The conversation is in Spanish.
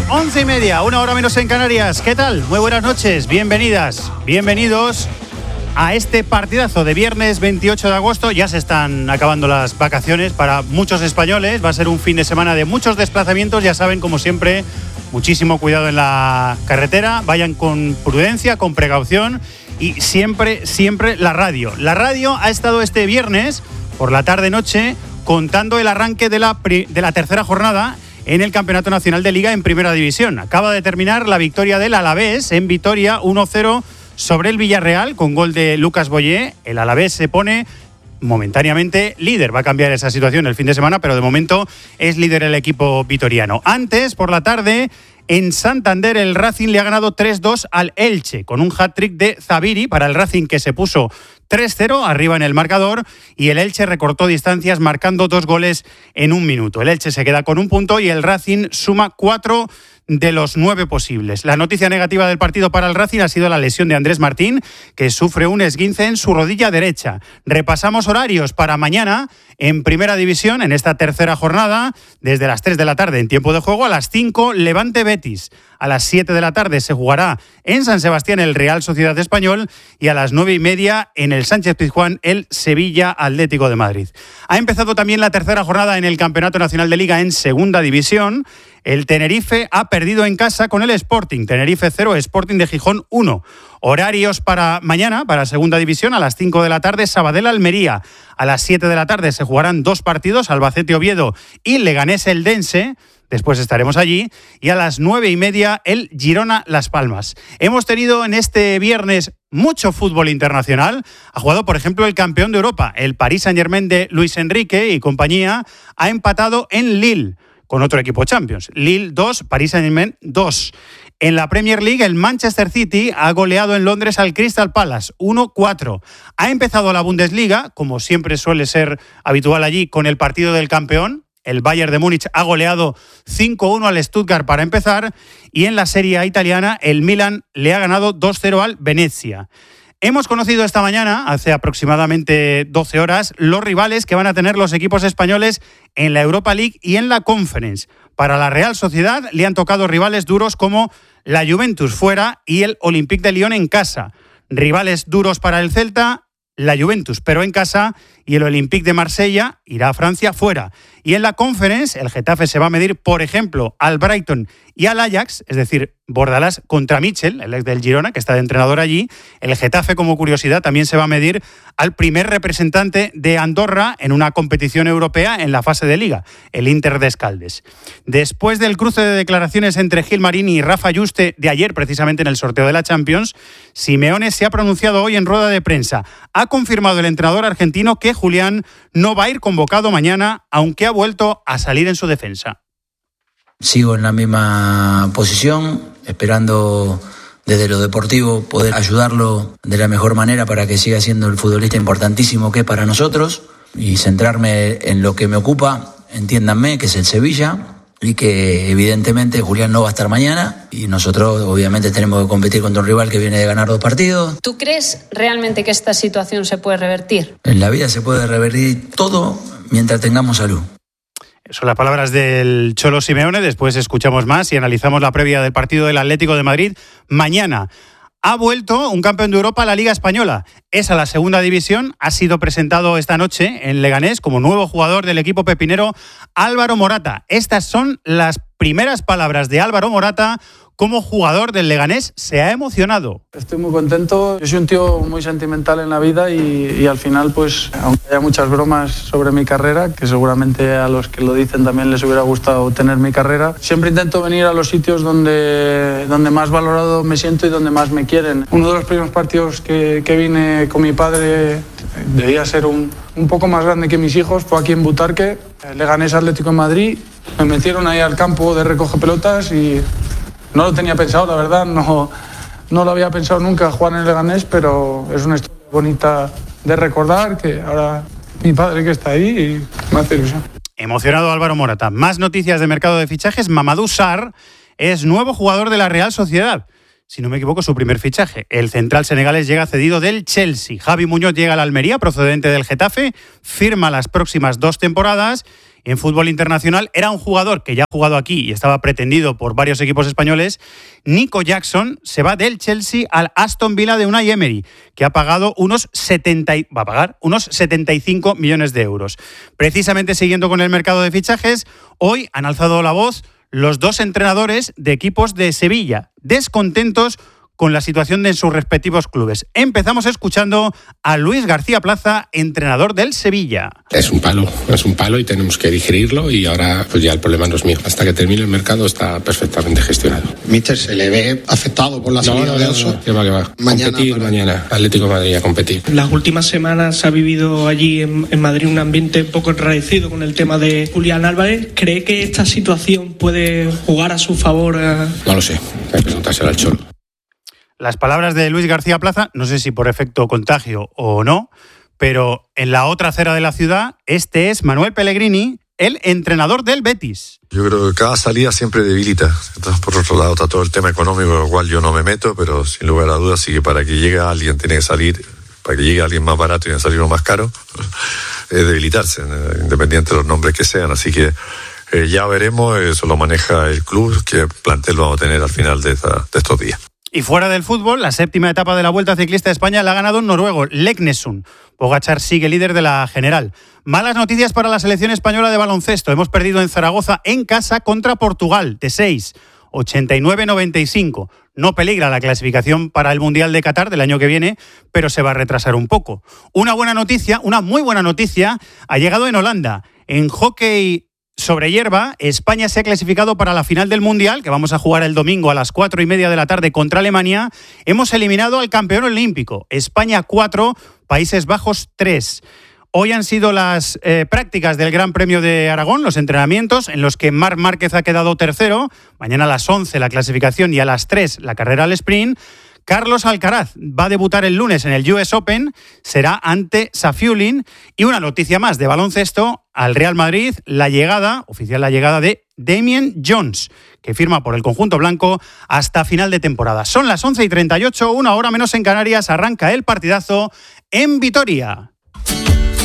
11:30, 1 hora menos en Canarias. ¿Qué tal? Muy buenas noches, bienvenidas, bienvenidos a este partidazo de viernes 28 de agosto. Ya se están acabando las vacaciones para muchos españoles. Va a ser un fin de semana de muchos desplazamientos. Ya saben, como siempre, muchísimo cuidado en la carretera. Vayan con prudencia, con precaución y siempre la radio. La radio ha estado este viernes por la tarde-noche contando el arranque de la tercera jornada en el Campeonato Nacional de Liga en Primera División. Acaba de terminar la victoria del Alavés en Vitoria, 1-0 sobre el Villarreal, con gol de Lucas Boyé. El Alavés se pone momentáneamente líder. Va a cambiar esa situación el fin de semana, pero de momento es líder el equipo vitoriano. Antes, por la tarde, en Santander, el Racing le ha ganado 3-2 al Elche, con un hat-trick de Zabiri para el Racing, que se puso 3-0 arriba en el marcador, y el Elche recortó distancias marcando 2 goles en 1 minuto. El Elche se queda con 1 punto y el Racing suma 4 de los 9 posibles. La noticia negativa del partido para el Racing ha sido la lesión de Andrés Martín, que sufre un esguince en su rodilla derecha. Repasamos horarios para mañana en Primera División, en esta tercera jornada, desde las 3 de la tarde en tiempo de juego. A las 5, Levante Betis. A las 7 de la tarde se jugará en San Sebastián el Real Sociedad Español, y a las 9:30 en el Sánchez-Pizjuán el Sevilla Atlético de Madrid. Ha empezado también la tercera jornada en el Campeonato Nacional de Liga en Segunda División. El Tenerife ha perdido en casa con el Sporting. Tenerife 0, Sporting de Gijón 1. Horarios para mañana, para Segunda División, a las 5 de la tarde, Sabadell-Almería. A las 7 de la tarde se jugarán 2 partidos, Albacete-Oviedo y Leganés-Eldense. Después estaremos allí. Y a las 9:30, el Girona-Las Palmas. Hemos tenido en este viernes mucho fútbol internacional. Ha jugado, por ejemplo, el campeón de Europa. El Paris Saint-Germain de Luis Enrique y compañía ha empatado en Lille con otro equipo Champions. Lille 2, Paris Saint-Germain 2. En la Premier League, el Manchester City ha goleado en Londres al Crystal Palace 1-4. Ha empezado la Bundesliga, como siempre suele ser habitual allí, con el partido del campeón. El Bayern de Múnich ha goleado 5-1 al Stuttgart para empezar, y en la Serie A italiana el Milan le ha ganado 2-0 al Venezia. Hemos conocido esta mañana, hace aproximadamente 12 horas, los rivales que van a tener los equipos españoles en la Europa League y en la Conference. Para la Real Sociedad le han tocado rivales duros como la Juventus fuera y el Olympique de Lyon en casa. Rivales duros para el Celta, la Juventus pero en casa, y el Olympique de Marsella irá a Francia fuera. Y en la Conference, el Getafe se va a medir, por ejemplo, al Brighton y al Ajax, es decir, Bordalás contra Mitchell, el ex del Girona, que está de entrenador allí. El Getafe, como curiosidad, también se va a medir al primer representante de Andorra en una competición europea en la fase de Liga, el Inter de Escaldes. Después del cruce de declaraciones entre Gil Marini y Rafa Yuste de ayer, precisamente en el sorteo de la Champions, Simeone se ha pronunciado hoy en rueda de prensa. Ha confirmado el entrenador argentino que Julián no va a ir convocado mañana, aunque ha vuelto a salir en su defensa. Sigo en la misma posición, esperando desde lo deportivo poder ayudarlo de la mejor manera para que siga siendo el futbolista importantísimo que es para nosotros, y centrarme en lo que me ocupa, entiéndanme, que es el Sevilla, y que evidentemente Julián no va a estar mañana, y nosotros obviamente tenemos que competir contra un rival que viene de ganar 2 partidos. ¿Tú crees realmente que esta situación se puede revertir? En la vida se puede revertir todo mientras tengamos salud. Son las palabras del Cholo Simeone. Después escuchamos más y analizamos la previa del partido del Atlético de Madrid mañana. Ha vuelto un campeón de Europa a la Liga Española. Es a la Segunda División. Ha sido presentado esta noche en Leganés como nuevo jugador del equipo pepinero, Álvaro Morata. Estas son las primeras palabras de Álvaro Morata como jugador del Leganés. Se ha emocionado. Estoy muy contento. Yo soy un tío muy sentimental en la vida y al final, pues, aunque haya muchas bromas sobre mi carrera, que seguramente a los que lo dicen también les hubiera gustado tener mi carrera, siempre intento venir a los sitios donde más valorado me siento y donde más me quieren. Uno de los primeros partidos que vine con mi padre, debía ser un poco más grande que mis hijos, fue aquí en Butarque, Leganés Atlético de Madrid. Me metieron ahí al campo de recoge pelotas y no lo tenía pensado, la verdad, no lo había pensado nunca jugar en el Leganés, pero es una historia bonita de recordar, que ahora mi padre que está ahí y me hace ilusión. Emocionado Álvaro Morata. Más noticias de mercado de fichajes. Mamadou Sarr es nuevo jugador de la Real Sociedad. Si no me equivoco, su primer fichaje. El central senegalés llega cedido del Chelsea. Javi Muñoz llega a la Almería, procedente del Getafe, firma las próximas 2 temporadas. en fútbol internacional. Era un jugador que ya ha jugado aquí y estaba pretendido por varios equipos españoles. Nico Jackson se va del Chelsea al Aston Villa de Unai Emery, que va a pagar unos 75 millones de euros. Precisamente siguiendo con el mercado de fichajes, hoy han alzado la voz los dos entrenadores de equipos de Sevilla, descontentos con la situación de sus respectivos clubes. Empezamos escuchando a Luis García Plaza, entrenador del Sevilla. Es un palo y tenemos que digerirlo, y ahora pues ya el problema no es mío. Hasta que termine el mercado está perfectamente gestionado. Míster, ¿se le ve afectado por la salida de Oso? ¿Qué va? Mañana, Atlético de Madrid a competir. Las últimas semanas se ha vivido allí en Madrid un ambiente un poco enrarecido con el tema de Julián Álvarez. ¿Cree que esta situación puede jugar a su favor? No lo sé, hay que preguntárselo al Cholo. Las palabras de Luis García Plaza, no sé si por efecto contagio o no, pero en la otra acera de la ciudad, este es Manuel Pellegrini, el entrenador del Betis. Yo creo que cada salida siempre debilita. Entonces, por otro lado, está todo el tema económico, con lo cual yo no me meto, pero sin lugar a dudas sí que para que llegue alguien tiene que salir, para que llegue alguien más barato tiene que salir uno más caro, es debilitarse, independiente de los nombres que sean. Así que ya veremos, eso lo maneja el club, qué plantel vamos a tener al final de estos días. Y fuera del fútbol, la séptima etapa de la Vuelta Ciclista de España la ha ganado un noruego, Leknesund. Pogačar sigue líder de la general. Malas noticias para la selección española de baloncesto. Hemos perdido en Zaragoza en casa contra Portugal de 6, 89-95. No peligra la clasificación para el Mundial de Qatar del año que viene, pero se va a retrasar un poco. Una buena noticia, una muy buena noticia, ha llegado en Holanda. En hockey sobre hierba, España se ha clasificado para la final del Mundial, que vamos a jugar el domingo a las 4:30 de la tarde contra Alemania. Hemos eliminado al campeón olímpico. España 4, Países Bajos 3. Hoy han sido las prácticas del Gran Premio de Aragón, los entrenamientos, en los que Marc Márquez ha quedado tercero. Mañana a las 11 la clasificación y a las 3 la carrera al sprint. Carlos Alcaraz va a debutar el lunes en el US Open, será ante Safiullin. Y una noticia más de baloncesto, al Real Madrid, oficial la llegada de Damian Jones, que firma por el conjunto blanco hasta final de temporada. Son las 11:38, una hora menos en Canarias, arranca el partidazo en Vitoria.